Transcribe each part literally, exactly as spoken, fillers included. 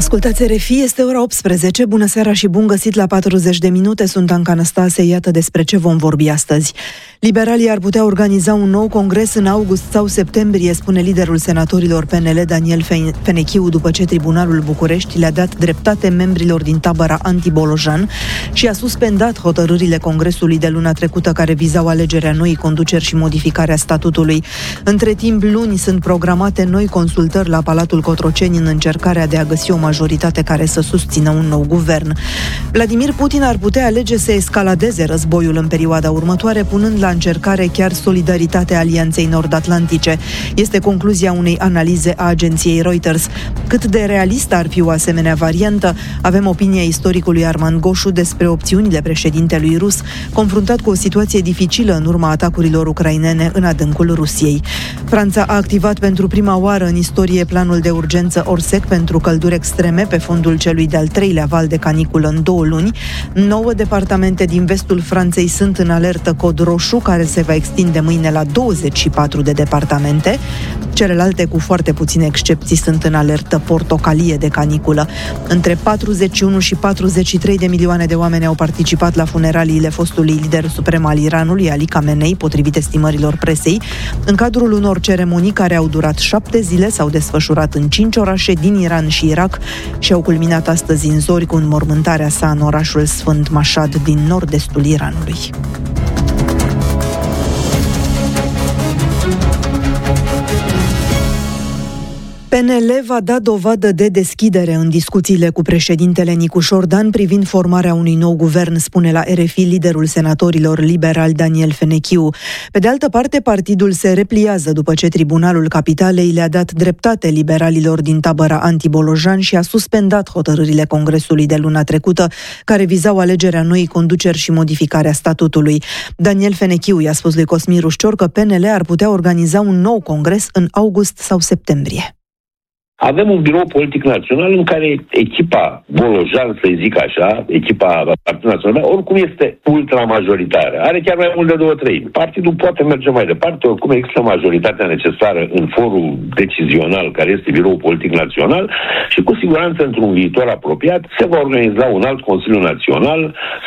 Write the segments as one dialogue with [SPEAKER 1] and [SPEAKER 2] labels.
[SPEAKER 1] Ascultați R F I, este ora optsprezece. Bună seara și bun găsit la patruzeci de minute. Sunt Anca Năstase, iată despre ce vom vorbi astăzi. Liberalii ar putea organiza un nou congres în august sau septembrie, spune liderul senatorilor P N L, Daniel Fenechiu, după ce Tribunalul București le-a dat dreptate membrilor din tabăra anti-Bolojan și a suspendat hotărârile congresului de luna trecută care vizau alegerea noii conduceri și modificarea statutului. Între timp, luni sunt programate noi consultări la Palatul Cotroceni în încercarea de a găsi o majoritate care să susțină un nou guvern. Vladimir Putin ar putea alege să escaladeze războiul în perioada următoare, punând la încercare chiar solidaritatea Alianței Nord-Atlantice. Este concluzia unei analize a agenției Reuters. Cât de realistă ar fi o asemenea variantă? Avem opinia istoricului Armand Goșu despre opțiunile președintelui rus, confruntat cu o situație dificilă în urma atacurilor ucrainene în adâncul Rusiei. Franța a activat pentru prima oară în istorie planul de urgență Orsec pentru călduri extreme pe fondul celui de-al treilea val de caniculă în două luni. Nouă departamente din vestul Franței sunt în alertă cod roșu, care se va extinde mâine la douăzeci și patru de departamente. Celelalte, cu foarte puține excepții, sunt în alertă portocalie de caniculă. Între patruzeci și unu și patruzeci și trei de milioane de oameni au participat la funeraliile fostului lider suprem al Iranului, Ali Khamenei, potrivit estimărilor presei. În cadrul unor ceremonii care au durat șapte zile, s-au desfășurat în cinci orașe din Iran și Irak și au culminat astăzi în zori cu înmormântarea sa în orașul Sfânt Mashhad din nord-estul Iranului. P N L va da dovadă de deschidere în discuțiile cu președintele Nicușor Dan privind formarea unui nou guvern, spune la R F I liderul senatorilor liberali Daniel Fenechiu. Pe de altă parte, partidul se repliază după ce Tribunalul Capitalei le-a dat dreptate liberalilor din tabăra anti-Bolojan și a suspendat hotărârile Congresului de luna trecută, care vizau alegerea noii conduceri și modificarea statutului. Daniel Fenechiu i-a spus lui Cosmin Rușcior că P N L ar putea organiza un nou congres în august sau septembrie.
[SPEAKER 2] Avem un birou politic național în care echipa Bolojan, să-i zic așa, echipa Partidului Național, oricum este ultramajoritară. Are chiar mai mult de două treimi. Partidul poate merge mai departe, oricum există majoritatea necesară în forul decizional care este birou politic național și cu siguranță într-un viitor apropiat se va organiza un alt Consiliu Național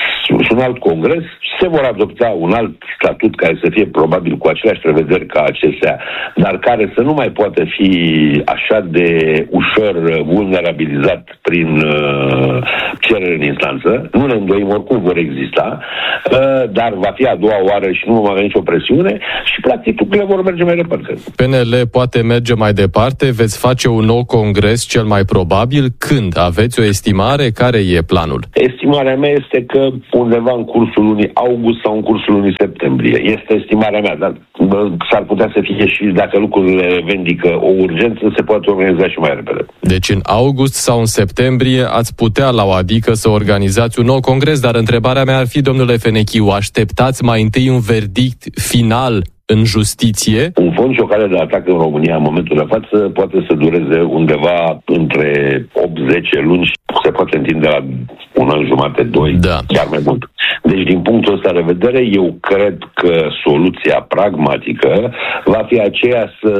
[SPEAKER 2] și un alt congres, se vor adopta un alt statut care să fie probabil cu aceleași prevederi ca acestea, dar care să nu mai poată fi așa de ușor vulnerabilizat prin uh, cerere în instanță. Nu ne îndoim, oricum vor exista, uh, dar va fi a doua oară și nu va avea nicio presiune și practic lucrurile vor merge mai departe.
[SPEAKER 3] P N L poate merge mai departe, veți face un nou congres cel mai probabil. Când? Aveți o estimare? Care e planul?
[SPEAKER 2] Estimarea mea este că undeva în cursul lunii august sau în cursul lunii septembrie. Este estimarea mea, dar bă, s-ar putea să fie și dacă lucrurile vendică o urgență, se poate organiza și mai repede.
[SPEAKER 3] Deci în august sau în septembrie ați putea la o adică să organizați un nou congres, dar întrebarea mea ar fi, domnule Fenechiu, așteptați mai întâi un verdict final în justiție?
[SPEAKER 2] Un fond și o cale de atac în România în momentul de față poate să dureze undeva între opt zece luni și se poate întinde la un an jumate, doi,
[SPEAKER 3] da.
[SPEAKER 2] Chiar mai mult. Deci din punctul ăsta de vedere, eu cred că soluția pragmatică va fi aceea să,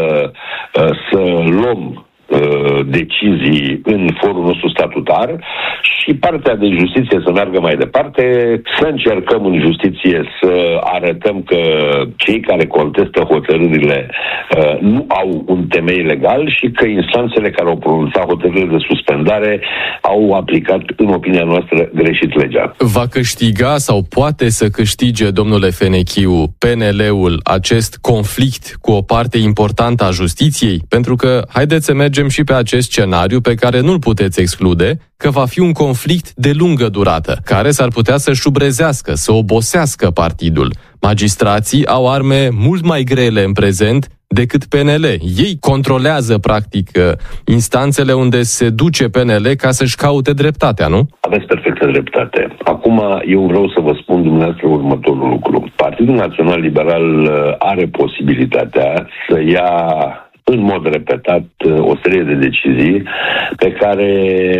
[SPEAKER 2] să luăm decizii în forul nostru statutar și partea de justiție să meargă mai departe, să încercăm în justiție să arătăm că cei care contestă hotărârile uh, nu au un temei legal și că instanțele care au pronunțat hotărârile de suspendare au aplicat, în opinia noastră, greșit legea.
[SPEAKER 3] Va câștiga sau poate să câștige, domnule Fenechiu, P N L-ul acest conflict cu o parte importantă a justiției? Pentru că, haideți să mergem și pe acest scenariu pe care nu-l puteți exclude, că va fi un conflict de lungă durată, care s-ar putea să șubrezească, să obosească partidul. Magistrații au arme mult mai grele în prezent decât P N L. Ei controlează, practic, instanțele unde se duce P N L ca să-și caute dreptatea, nu?
[SPEAKER 2] Aveți perfectă dreptate. Acum, eu vreau să vă spun dumneavoastră următorul lucru. Partidul Național Liberal are posibilitatea să ia în mod repetat o serie de decizii pe care cu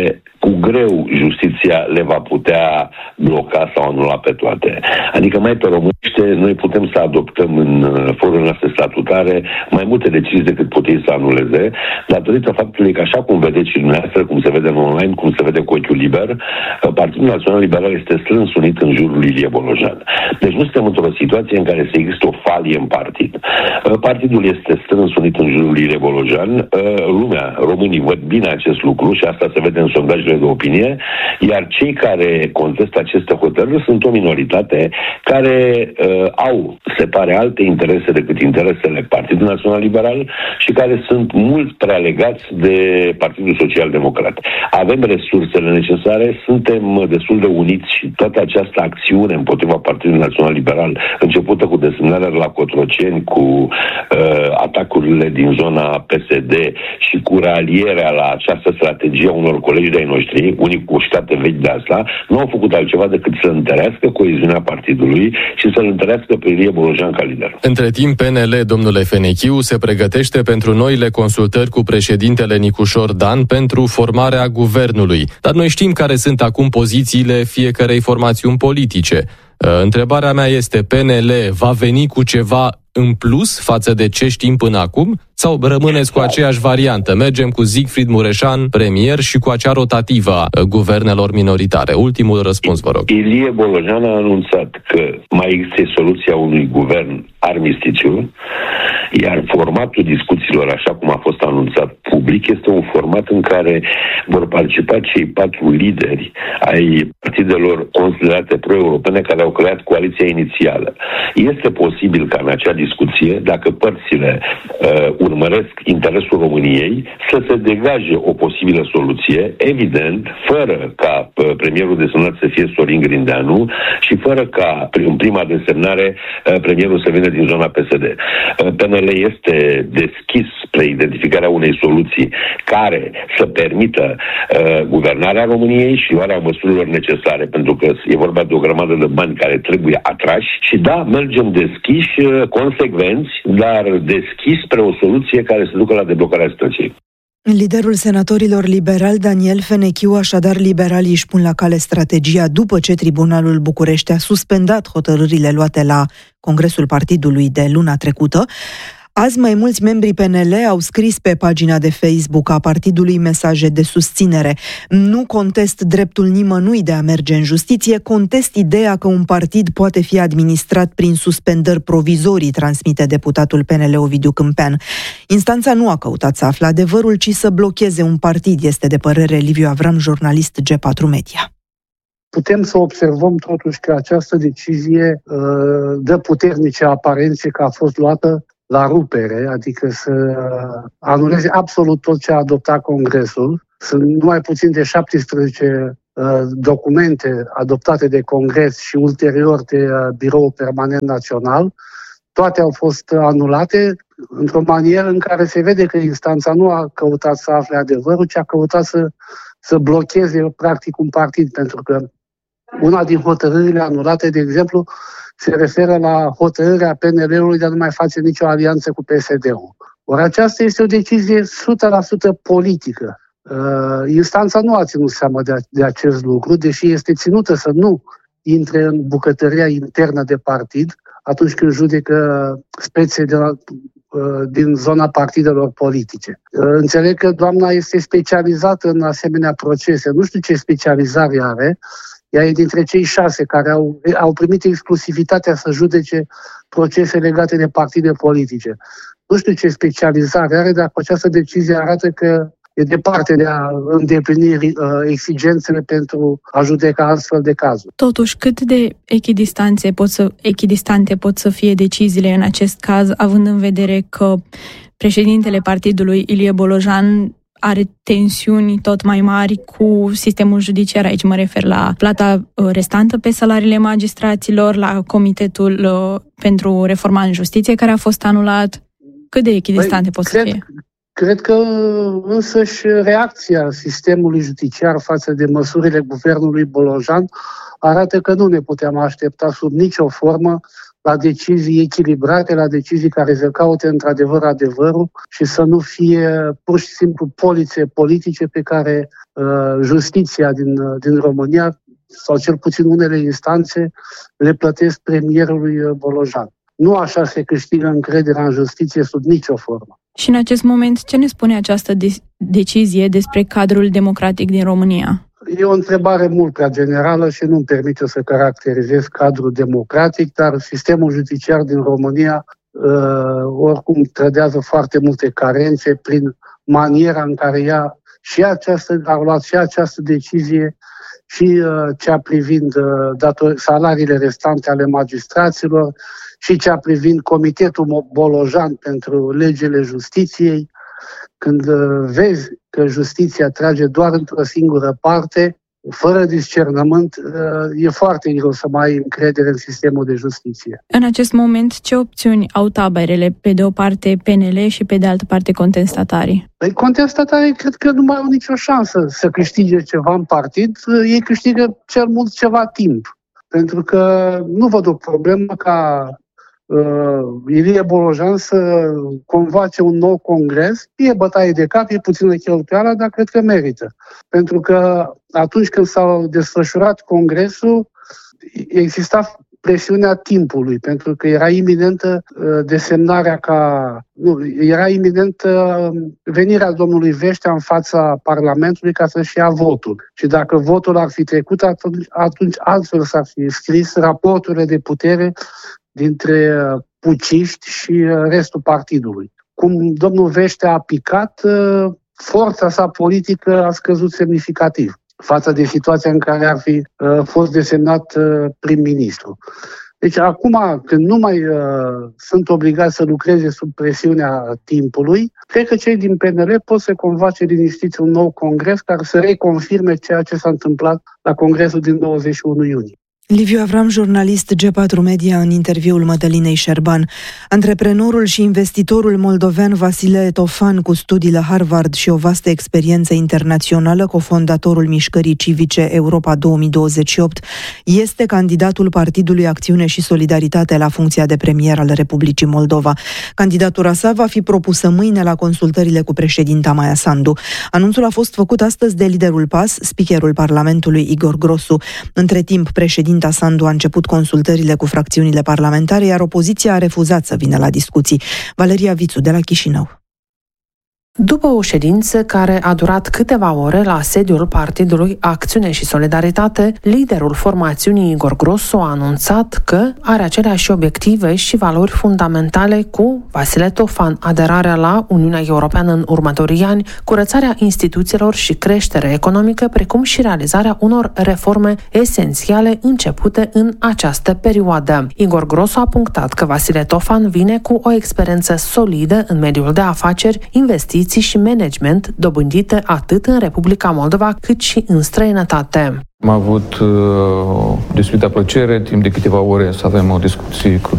[SPEAKER 2] cu greu justiția le va putea bloca sau anula pe toate. Adică mai pe românește, noi putem să adoptăm în forurile noastre statutare mai multe decizii decât puteți să anuleze, datorită faptului că, așa cum vedeți și dumneavoastră, cum se vede în online, cum se vede cu ochiul liber, Partidul Național Liberal este strâns unit în jurul Ilie Bolojan. Deci nu suntem într-o situație în care să există o falie în partid. Partidul este strâns unit în jurul Ilie Bolojan. Lumea, românii văd bine acest lucru și asta se vede în sondajele de opinie, iar cei care contestă aceste hotărâri sunt o minoritate care uh, au, se pare, alte interese decât interesele Partidului Național Liberal și care sunt mult prea legați de Partidul Social Democrat. Avem resursele necesare, suntem destul de uniți și toată această acțiune împotriva Partidului Național Liberal, începută cu desemnarea la Cotroceni, cu uh, atacurile din zona P S D și cu ralierea la această strategie a unor colegi de-ai noștri, unii cu ștate vechi de asta, nu au făcut altceva decât să întărească coeziunea partidului și să-l întărească pe Ilie Bolojan ca lider.
[SPEAKER 3] Între timp, P N L, domnule Fenechiu, se pregătește pentru noile consultări cu președintele Nicușor Dan pentru formarea guvernului. Dar noi știm care sunt acum pozițiile fiecarei formațiuni politice. Întrebarea mea este, P N L va veni cu ceva în plus față de ce știm până acum? Sau rămâneți cu aceeași variantă? Mergem cu Siegfried Mureșan, premier, și cu acea rotativă a guvernelor minoritare. Ultimul răspuns, vă rog.
[SPEAKER 2] Ilie Bolojan a anunțat că mai există soluția unui guvern armistițiu, iar formatul discuțiilor, așa cum a fost anunțat public, este un format în care vor participa cei patru lideri ai partidelor considerate pro-europene care au creat coaliția inițială. Este posibil ca în acea discuție, dacă părțile uh, urmăresc interesul României, să se degaje o posibilă soluție, evident, fără ca uh, premierul desemnat să fie Sorin Grindeanu și fără ca în prima desemnare uh, premierul să vină din zona P S D. Uh, P N L este deschis spre identificarea unei soluții care să permită uh, guvernarea României și luarea măsurilor necesare, pentru că e vorba de o grămadă de bani care trebuie atrași și da, mergem deschiși, uh, consecvenți, dar deschiși spre o soluție care să ducă la deblocarea situației.
[SPEAKER 1] Liderul senatorilor liberali, Daniel Fenechiu, așadar liberalii își pun la cale strategia după ce Tribunalul București a suspendat hotărârile luate la Congresul Partidului de luna trecută. Azi mai mulți membri P N L au scris pe pagina de Facebook a partidului mesaje de susținere. Nu contest dreptul nimănui de a merge în justiție, contest ideea că un partid poate fi administrat prin suspendări provizorii, transmite deputatul P N L Ovidiu Câmpean. Instanța nu a căutat să afle adevărul, ci să blocheze un partid, este de părere Liviu Avram, jurnalist G patru Media.
[SPEAKER 4] Putem să observăm totuși că această decizie uh, dă puternice aparențe că a fost luată la rupere, adică să anuleze absolut tot ce a adoptat Congresul. Sunt numai puțin de șaptesprezece uh, documente adoptate de Congres și ulterior de uh, Biroul Permanent Național. Toate au fost anulate într-o manieră în care se vede că instanța nu a căutat să afle adevărul, ci a căutat să, să blocheze practic un partid, pentru că una din hotărârile anulate, de exemplu, se referă la hotărârea P N L-ului de a nu mai face nicio alianță cu P S D-ul. Ori aceasta este o decizie o sută la sută politică. Uh, instanța nu a ținut seama de, a, de acest lucru, deși este ținută să nu intre în bucătăria internă de partid atunci când judecă spețe de la, uh, din zona partidelor politice. Uh, înțeleg că doamna este specializată în asemenea procese. Nu știu ce specializare are. Ea e dintre cei șase care au, au primit exclusivitatea să judece procese legate de partide politice. Nu știu ce specializare are, dar cu această decizie arată că e departe de a îndeplini uh, exigențele pentru a judeca astfel de cazuri.
[SPEAKER 5] Totuși, cât de echidistante pot, să, echidistante pot să fie deciziile în acest caz, având în vedere că președintele partidului, Ilie Bolojan, are tensiuni tot mai mari cu sistemul judiciar. Aici mă refer la plata restantă pe salariile magistraților, la Comitetul pentru Reforma în Justiție care a fost anulat. Cât de echidistante pot
[SPEAKER 4] cred,
[SPEAKER 5] să fie?
[SPEAKER 4] Cred că însăși reacția sistemului judiciar față de măsurile guvernului Bolojan arată că nu ne putem aștepta sub nicio formă la decizii echilibrate, la decizii care să caute într-adevăr adevărul și să nu fie pur și simplu polițe politice pe care uh, justiția din, din România, sau cel puțin unele instanțe, le plătesc premierului Bolojan. Nu așa se câștigă încrederea în justiție sub nicio formă.
[SPEAKER 5] Și în acest moment, ce ne spune această de- decizie despre cadrul democratic din România?
[SPEAKER 4] E o întrebare mult prea generală și nu-mi permite să caracterizez cadrul democratic, dar sistemul judiciar din România uh, oricum trădează foarte multe carențe prin maniera în care ea și această, a luat și această decizie și uh, cea privind uh, dator- salariile restante ale magistraților și cea privind Comitetul Bolojan pentru legile justiției. Când uh, vezi că justiția trage doar într-o singură parte, fără discernământ, uh, e foarte greu să mai ai încredere în sistemul de justiție.
[SPEAKER 5] În acest moment, ce opțiuni au taberele? Pe de o parte P N L și pe de altă parte contestatarii.
[SPEAKER 4] Păi contestatarii cred că nu mai au nicio șansă să câștige ceva în partid. Ei câștigă cel mult ceva timp. Pentru că nu văd o problemă ca uh, Ilie Bolojan să convoace un nou congres. E bătaie de cap, e puțină cheltuială, dar cred că merită. Pentru că atunci când s-a desfășurat congresul, exista presiunea timpului, pentru că era iminentă desemnarea ca... Nu, era iminentă venirea domnului Veștea în fața Parlamentului ca să-și ia votul. Și dacă votul ar fi trecut, atunci, atunci altfel s-ar fi scris raporturile de putere dintre puciști și restul partidului. Cum domnul Veștea a picat, forța sa politică a scăzut semnificativ față de situația în care ar fi uh, fost desemnat uh, prim-ministru. Deci acum, când nu mai uh, sunt obligați să lucreze sub presiunea timpului, cred că cei din P N L pot să convoace liniștiți un nou congres care să reconfirme ceea ce s-a întâmplat la congresul din douăzeci și unu iunie.
[SPEAKER 1] Liviu Avram, jurnalist G patru Media, în interviul Mădălinei Șerban. Antreprenorul și investitorul moldovean Vasile Tofan, cu studii la Harvard și o vastă experiență internațională, cofondatorul mișcării civice Europa două mii douăzeci și opt, este candidatul Partidului Acțiune și Solidaritate la funcția de premier al Republicii Moldova. Candidatura sa va fi propusă mâine la consultările cu președinta Maia Sandu. Anunțul a fost făcut astăzi de liderul P A S, speakerul Parlamentului Igor Grosu. Între timp, președinta Sandu a început consultările cu fracțiunile parlamentare, iar opoziția a refuzat să vină la discuții. Valeria Vițu, de la Chișinău.
[SPEAKER 6] După o ședință care a durat câteva ore la sediul Partidului Acțiune și Solidaritate, liderul formațiunii Igor Grosu a anunțat că are aceleași obiective și valori fundamentale cu Vasile Tofan: aderarea la Uniunea Europeană în următorii ani, curățarea instituțiilor și creștere economică, precum și realizarea unor reforme esențiale începute în această perioadă. Igor Grosu a punctat că Vasile Tofan vine cu o experiență solidă în mediul de afaceri, investiții și management dobândite atât în Republica Moldova cât și în străinătate.
[SPEAKER 7] Am avut uh, deosebită plăcere timp de câteva ore să avem o discuție cu